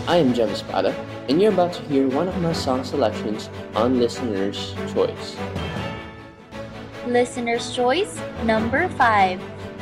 I am Jem Espada, and you're about to hear one of my song selections on Listener's Choice. Listener's choice number 5.